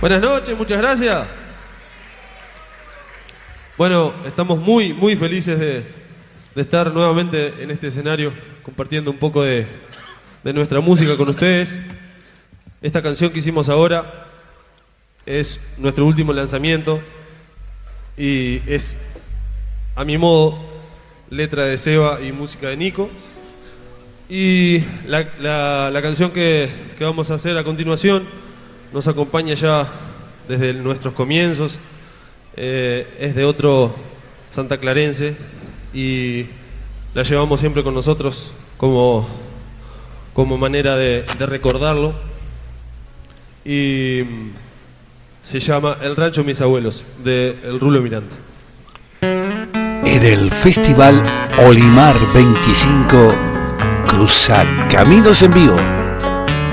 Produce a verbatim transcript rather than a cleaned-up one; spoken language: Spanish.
Buenas noches, muchas gracias. Bueno, estamos muy, muy felices de, de estar nuevamente en este escenario compartiendo un poco de, de nuestra música con ustedes. Esta canción que hicimos ahora es nuestro último lanzamiento y es, a mi modo, letra de Seba y música de Nico. Y la, la, la canción que, que vamos a hacer a continuación nos acompaña ya desde nuestros comienzos. Eh, es de otro santaclarense y la llevamos siempre con nosotros como, como manera de, de recordarlo. Y se llama El Rancho Mis Abuelos, de El Rulo Miranda. En el Festival Olimar veinticinco, Cruza Caminos en Vivo.